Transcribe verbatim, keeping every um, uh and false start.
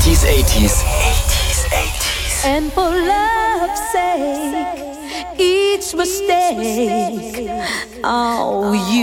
eighties, eighties. And for love's sake, each mistake, oh, you